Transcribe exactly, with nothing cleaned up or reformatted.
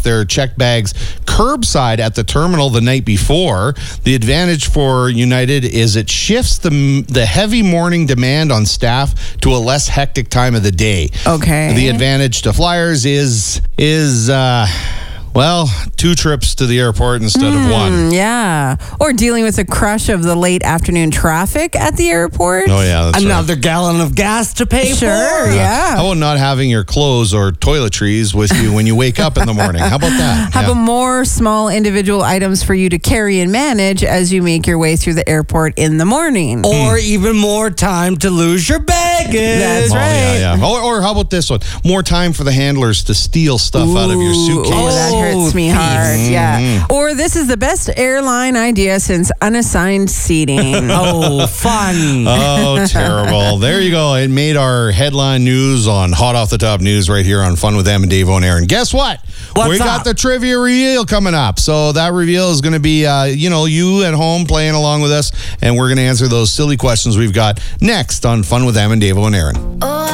off their check bags curbside at the terminal the night before. The advantage for United is it shifts the the heavy morning demand on staff to a less hectic time of the day. Okay. The advantage to flyers is is uh well, two trips to the airport instead mm, of one. Yeah. Or dealing with the crush of the late afternoon traffic at the airport. Oh, yeah, that's Another right. gallon of gas to pay Sure, for. yeah. How about not having your clothes or toiletries with you when you wake up in the morning? How about that? How Yeah. about more small individual items for you to carry and manage as you make your way through the airport in the morning? Or even more time to lose your baggage. That's Oh, right. yeah, yeah. Or, or how about this one? More time for the handlers to steal stuff out of your suitcase. Oh, that hurts me hard. Mm-hmm. Yeah. Or this is the best airline idea since unassigned seating. Oh, fun. Oh, terrible. There you go. It made our headline news on Hot Off the Top News right here on Fun with Em and Dave and Aaron. Guess what? What's we got up? the trivia reveal coming up. So that reveal is going to be, uh, you know, you at home playing along with us, and we're going to answer those silly questions we've got next on Fun with Em and Dave and Aaron. Oh.